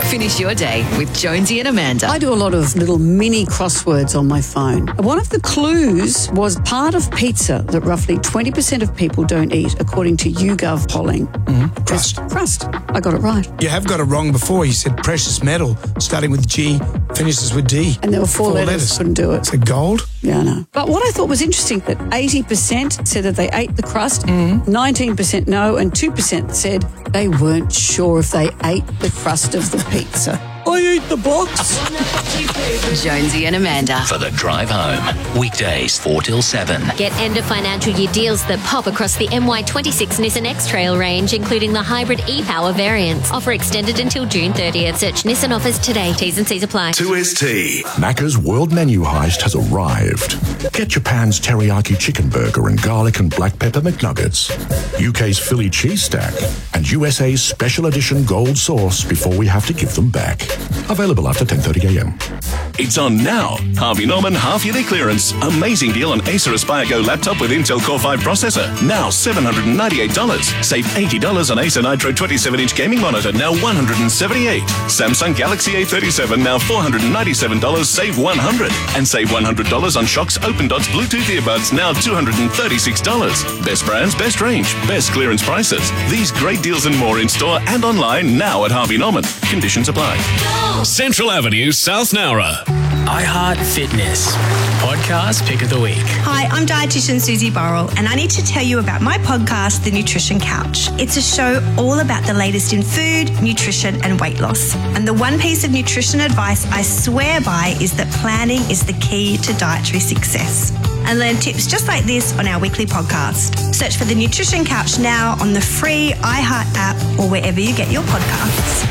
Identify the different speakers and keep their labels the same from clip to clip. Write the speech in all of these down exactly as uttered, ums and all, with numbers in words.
Speaker 1: Finish your day with Jonesy and Amanda.
Speaker 2: I do a lot of little mini crosswords on my phone. One of the clues was part of pizza that roughly twenty percent of people don't eat, according to YouGov polling.
Speaker 3: Mm-hmm. Crust.
Speaker 2: Crust. I got it right.
Speaker 3: You have got it wrong before. You said precious metal, starting with G, finishes with D.
Speaker 2: And there were four, four letters. letters. Couldn't do it.
Speaker 3: Is it gold?
Speaker 2: Yeah, I know. But what I thought was interesting, that eighty percent said that they ate the crust,
Speaker 3: mm-hmm.
Speaker 2: nineteen percent no, and two percent said they weren't sure if they ate the crust of the pizza. I eat the box.
Speaker 1: Jonesy and Amanda.
Speaker 4: For the drive home. Weekdays four till seven.
Speaker 5: Get end of financial year deals that pop across the M Y twenty-six Nissan X-Trail range, including the hybrid e-Power variants. Offer extended until June thirtieth. Search Nissan offers today. T's and C's apply.
Speaker 6: two S T. Macca's World Menu Heist has arrived. Get Japan's teriyaki chicken burger and garlic and black pepper McNuggets, U K's Philly cheese stack, and U S A's special edition gold sauce before we have to give them back. Available after ten thirty a.m.
Speaker 7: It's on now. Harvey Norman half-yearly clearance. Amazing deal on Acer Aspire Go laptop with Intel Core five processor. Now seven hundred ninety-eight dollars. Save eighty dollars on Acer Nitro twenty-seven inch gaming monitor, now one hundred seventy-eight dollars. Samsung Galaxy A thirty-seven, now four hundred ninety-seven dollars. Save one hundred dollars. And save one hundred dollars on Shock's Open Dots Bluetooth earbuds, now two hundred thirty-six dollars. Best brands, best range, best clearance prices. These great deals and more in store and online now at Harvey Norman. Conditions apply.
Speaker 8: Central Avenue, South Nowra. iHeart Fitness. Podcast Pick of the Week.
Speaker 9: Hi, I'm dietitian Susie Burrell, and I need to tell you about my podcast, The Nutrition Couch. It's a show all about the latest in food, nutrition, and weight loss. And the one piece of nutrition advice I swear by is that planning is the key to dietary success. And learn tips just like this on our weekly podcast. Search for The Nutrition Couch now on the free iHeart app or wherever you get your podcasts.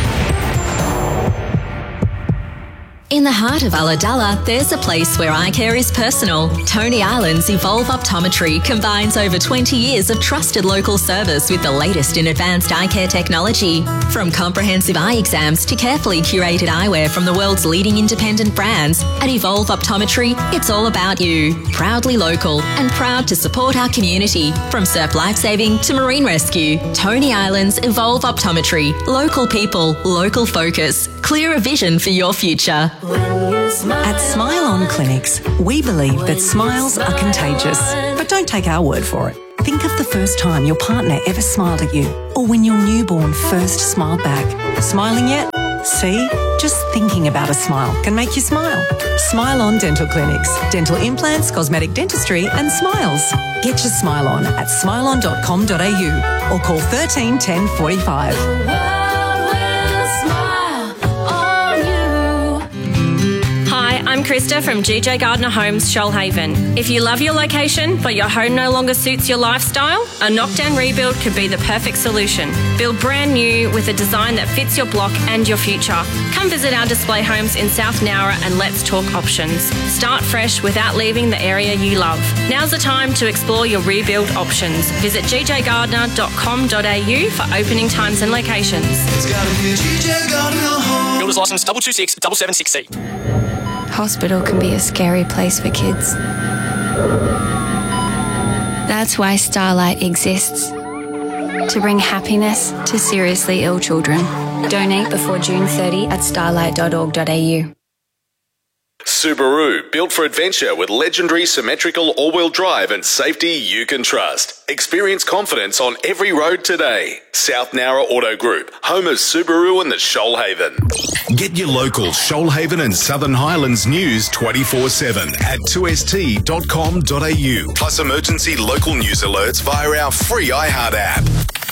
Speaker 5: In the heart of Ulladulla, there's a place where eye care is personal. Tony Island's Evolve Optometry combines over twenty years of trusted local service with the latest in advanced eye care technology. From comprehensive eye exams to carefully curated eyewear from the world's leading independent brands, at Evolve Optometry, it's all about you. Proudly local and proud to support our community. From surf lifesaving to marine rescue, Tony Island's Evolve Optometry. Local people, local focus. Clearer vision for your future.
Speaker 10: At Smile On Clinics, we believe that smiles are contagious. But don't take our word for it. Think of the first time your partner ever smiled at you, or when your newborn first smiled back. Smiling yet? See? Just thinking about a smile can make you smile. Smile On Dental Clinics. Dental implants, cosmetic dentistry and smiles. Get your smile on at smile on dot com dot a u or call thirteen ten forty-five.
Speaker 11: I'm Krista from G J Gardner Homes, Shoalhaven. If you love your location, but your home no longer suits your lifestyle, a knockdown rebuild could be the perfect solution. Build brand new with a design that fits your block and your future. Come visit our display homes in South Nowra and let's talk options. Start fresh without leaving the area you love. Now's the time to explore your rebuild options. Visit g j gardner dot com dot a u for opening times and locations.
Speaker 12: It's gotta be G J Gardner Home.
Speaker 13: Builder's license double two six double seven six C.
Speaker 14: Hospital can be a scary place for kids. That's why Starlight exists. To bring happiness to seriously ill children. Donate before June thirtieth at starlight dot org dot a u.
Speaker 15: Subaru, built for adventure with legendary symmetrical all-wheel drive and safety you can trust. Experience confidence on every road today. South Nowra Auto Group, home of Subaru and the Shoalhaven.
Speaker 6: Get your local Shoalhaven and Southern Highlands news twenty-four seven at two s t dot com dot a u. Plus emergency local news alerts via our free iHeart app.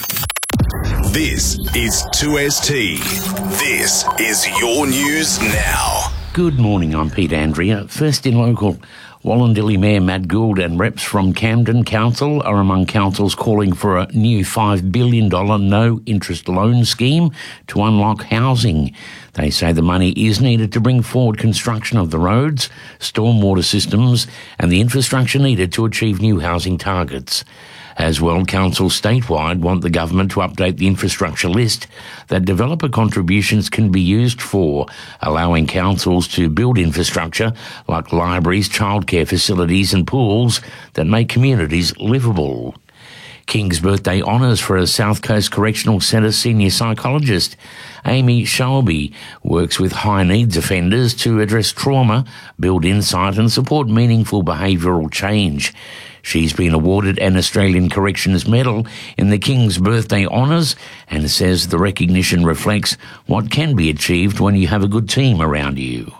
Speaker 6: This is two S T. This is your news now.
Speaker 16: Good morning, I'm Pete Andrea. First in local, Wallandilly Mayor Matt Gould and reps from Camden Council are among councils calling for a new five billion dollars no-interest loan scheme to unlock housing. They say the money is needed to bring forward construction of the roads, stormwater systems and the infrastructure needed to achieve new housing targets. As well, councils statewide want the government to update the infrastructure list that developer contributions can be used for, allowing councils to build infrastructure like libraries, childcare facilities and pools that make communities livable. King's Birthday honours for a South Coast Correctional Centre senior psychologist. Amy Shelby works with high needs offenders to address trauma, build insight and support meaningful behavioural change. She's been awarded an Australian Corrections Medal in the King's Birthday honours and says the recognition reflects what can be achieved when you have a good team around you.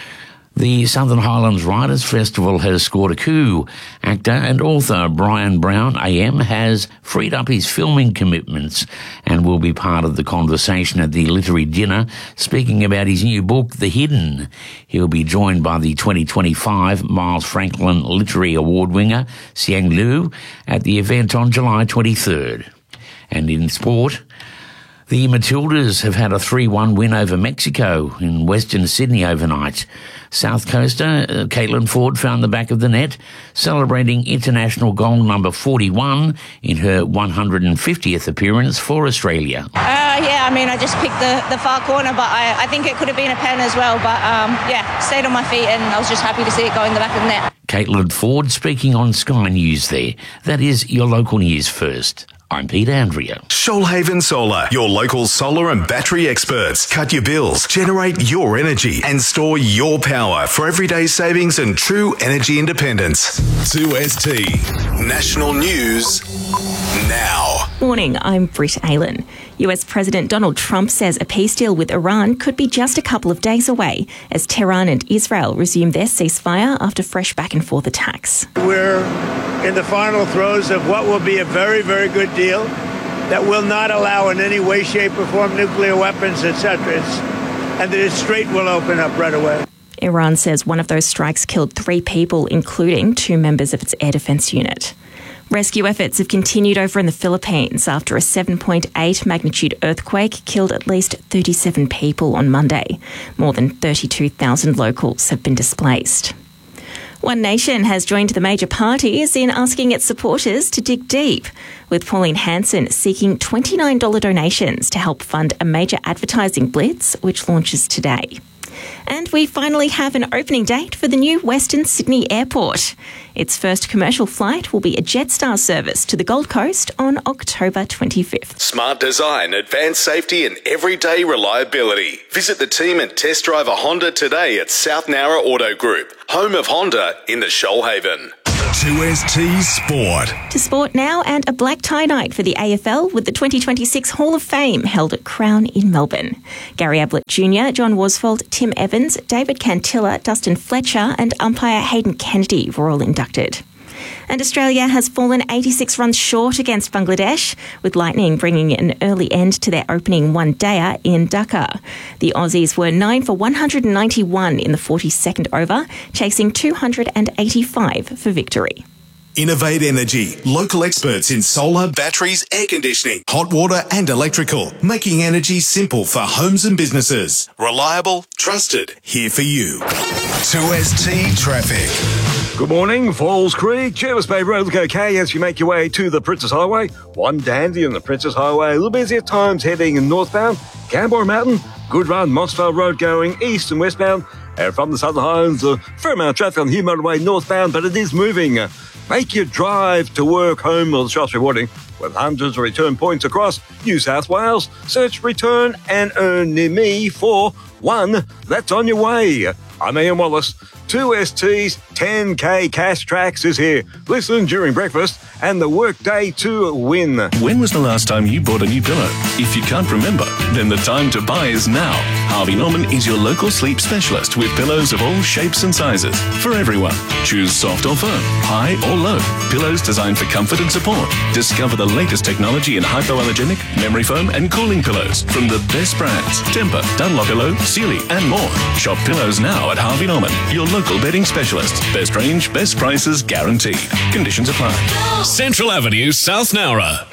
Speaker 16: The Southern Highlands Writers' Festival has scored a coup. Actor and author Brian Brown A M has freed up his filming commitments and will be part of the conversation at the literary dinner, speaking about his new book, The Hidden. He'll be joined by the twenty twenty-five Miles Franklin Literary Award winner, Xiang Liu, at the event on July twenty-third. And in sport, the Matildas have had a three one win over Mexico in Western Sydney overnight. South Coaster uh, Caitlin Ford found the back of the net, celebrating international goal number forty-one in her one hundred fiftieth appearance for Australia.
Speaker 17: Uh, yeah, I mean, I just picked the, the far corner, but I, I think it could have been a pen as well. But, um, yeah, stayed on my feet and I was just happy to see it go in the back of the net.
Speaker 16: Caitlin Ford speaking on Sky News there. That is your local news first. I'm Pete Andrea.
Speaker 15: Shoalhaven Solar, your local solar and battery experts. Cut your bills, generate your energy, and store your power for everyday savings and true energy independence. two S T National News now.
Speaker 18: Morning, I'm Britt Aylen. U S President Donald Trump says a peace deal with Iran could be just a couple of days away as Tehran and Israel resume their ceasefire after fresh back and forth attacks.
Speaker 19: We're in the final throes of what will be a very, very good deal that will not allow in any way, shape or form nuclear weapons, et cetera. It's, and the strait will open up right away.
Speaker 18: Iran says one of those strikes killed three people, including two members of its air defence unit. Rescue efforts have continued over in the Philippines after a seven point eight magnitude earthquake killed at least thirty-seven people on Monday. More than thirty-two thousand locals have been displaced. One Nation has joined the major parties in asking its supporters to dig deep, with Pauline Hanson seeking twenty-nine dollars donations to help fund a major advertising blitz which launches today. And we finally have an opening date for the new Western Sydney Airport. Its first commercial flight will be a Jetstar service to the Gold Coast on October twenty-fifth.
Speaker 15: Smart design, advanced safety and everyday reliability. Visit the team and test drive a Honda today at South Nowra Auto Group, home of Honda in the Shoalhaven. two S T Sport.
Speaker 18: To sport now, and a black tie night for the A F L with the twenty twenty-six Hall of Fame held at Crown in Melbourne. Gary Ablett Junior, John Worsfold, Tim Evans, David Cantilla, Dustin Fletcher and umpire Hayden Kennedy were all inducted. And Australia has fallen eighty-six runs short against Bangladesh, with Lightning bringing an early end to their opening one-dayer in Dhaka. The Aussies were nine for one hundred ninety-one in the forty-second over, chasing two hundred eighty-five for victory.
Speaker 15: Innovate Energy, local experts in solar, batteries, air conditioning, hot water and electrical, making energy simple for homes and businesses. Reliable, trusted, here for you. two S T Traffic.
Speaker 20: Good morning, Falls Creek, Jervis Bay Road, look okay as you make your way to the Princess Highway. One dandy on the Princess Highway, a little busy at times heading northbound. Canberra Mountain, good run, Mossvale Road going east and westbound. And from the Southern Highlands, a fair amount of traffic on the Hume Motorway northbound, but it is moving. Make your drive to work, home or the shops rewarding with hundreds of return points across New South Wales. Search Return and Earn Near Me for one that's on your way. I'm Ian Wallace. two S T's ten K Cash Tracks is here. Listen during breakfast and the workday to win.
Speaker 7: When was the last time you bought a new pillow? If you can't remember, then the time to buy is now. Harvey Norman is your local sleep specialist with pillows of all shapes and sizes for everyone. Choose soft or firm, high or low. Pillows designed for comfort and support. Discover the latest technology in hypoallergenic, memory foam and cooling pillows from the best brands. Tempur, Dunlopillow, Sealy and more. Shop pillows now at Harvey Norman, your local bedding specialist. Best range, best prices guaranteed. Conditions apply.
Speaker 8: Central Avenue, South Nowra.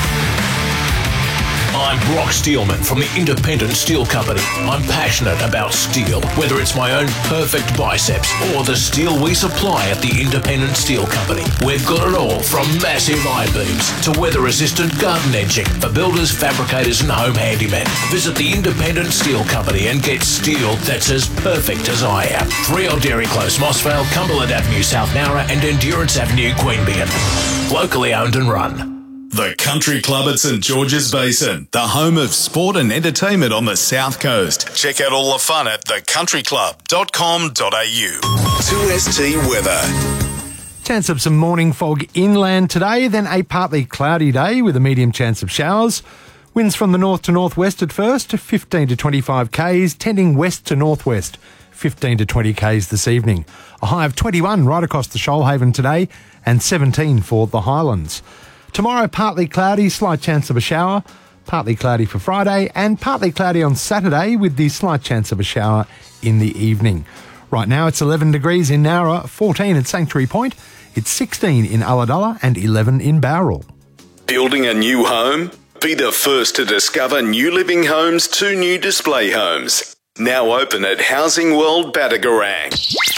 Speaker 4: I'm Brock Steelman from the Independent Steel Company. I'm passionate about steel, whether it's my own perfect biceps or the steel we supply at the Independent Steel Company. We've got it all from massive I-beams to weather-resistant garden edging for builders, fabricators and home handymen. Visit the Independent Steel Company and get steel that's as perfect as I am. three L Dairy Close, Mossvale, Cumberland Avenue, South Nowra and Endurance Avenue, Queanbeyan. Locally owned and run.
Speaker 15: The Country Club at St George's Basin, the home of sport and entertainment on the South Coast. Check out all the fun at the country club dot com dot a u. two S T weather.
Speaker 21: Chance of some morning fog inland today, then a partly cloudy day with a medium chance of showers. Winds from the north to northwest at first, fifteen to twenty-five k's, tending west to northwest, fifteen to twenty k's this evening. A high of twenty-one right across the Shoalhaven today and seventeen for the Highlands. Tomorrow, partly cloudy, slight chance of a shower, partly cloudy for Friday and partly cloudy on Saturday with the slight chance of a shower in the evening. Right now it's eleven degrees in Nowra, fourteen at Sanctuary Point, it's sixteen in Ulladulla and eleven in Bowral.
Speaker 15: Building a new home? Be the first to discover New Living Homes' two new display homes. Now open at Housing World Batagaran.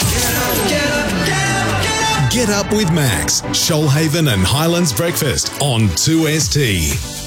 Speaker 22: Get up with Max, Shoalhaven and Highlands Breakfast on two S T.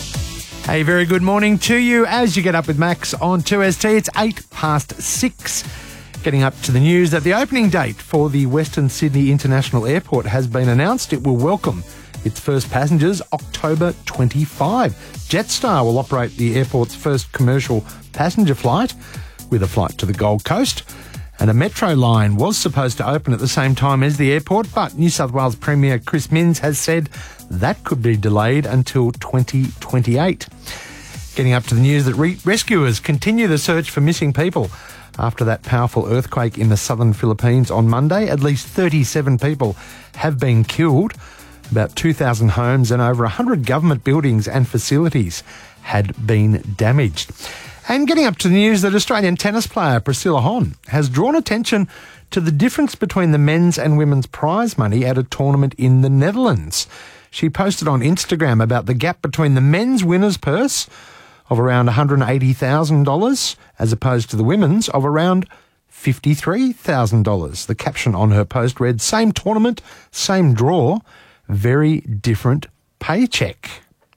Speaker 21: A very good morning to you as you get up with Max on two S T. It's eight past six. Getting up to the news that the opening date for the Western Sydney International Airport has been announced. It will welcome its first passengers October twenty-fifth. Jetstar will operate the airport's first commercial passenger flight with a flight to the Gold Coast. And a metro line was supposed to open at the same time as the airport, but New South Wales Premier Chris Minns has said that could be delayed until twenty twenty-eight. Getting up to the news that re- rescuers continue the search for missing people. After that powerful earthquake in the southern Philippines on Monday, at least thirty-seven people have been killed. About two thousand homes and over one hundred government buildings and facilities had been damaged. And getting up to the news that Australian tennis player Priscilla Hon has drawn attention to the difference between the men's and women's prize money at a tournament in the Netherlands. She posted on Instagram about the gap between the men's winner's purse of around one hundred eighty thousand dollars as opposed to the women's of around fifty-three thousand dollars. The caption on her post read, "Same tournament, same draw, very different paycheck."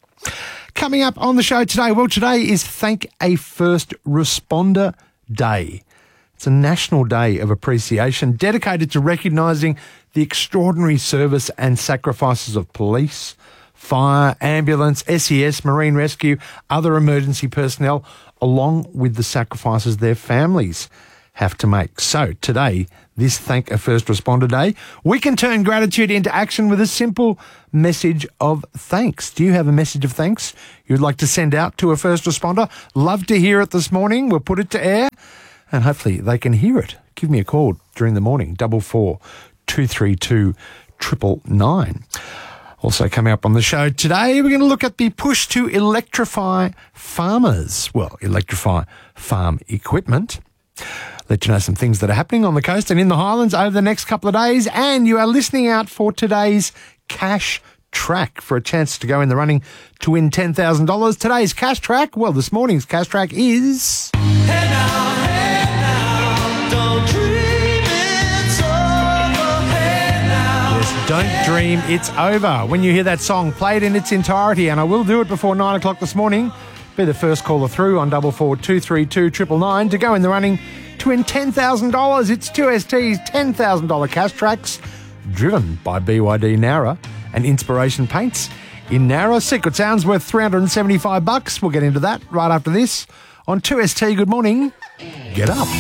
Speaker 21: Coming up on the show today, well, today is Thank a First Responder Day. It's a national day of appreciation dedicated to recognising the extraordinary service and sacrifices of police, fire, ambulance, S E S, marine rescue, other emergency personnel, along with the sacrifices their families have to make. So today, this Thank a First Responder Day, we can turn gratitude into action with a simple message of thanks. Do you have a message of thanks you'd like to send out to a first responder? Love to hear it this morning. We'll put it to air and hopefully they can hear it. Give me a call during the morning, double four two three two triple nine. Also coming up on the show today, we're going to look at the push to electrify farmers. Well, electrify farm equipment. Let you know some things that are happening on the coast and in the Highlands over the next couple of days. And you are listening out for today's Cash Track for a chance to go in the running to win ten thousand dollars. Today's Cash Track, well, this morning's Cash Track is...
Speaker 12: Hey now, hey now, don't dream it's over. Hey now,
Speaker 21: Yes, Don't Dream It's Over. When you hear that song played in its entirety, and I will do it before nine o'clock this morning, be the first caller through on double four two three two triple nine to go in the running to win ten thousand dollars. It's two S T's ten thousand dollars Cash Tracks, driven by B Y D Nowra and Inspiration Paints in Nowra. Secret Sound's worth three hundred seventy-five bucks. We'll get into that right after this on two S T. Good morning. Get up.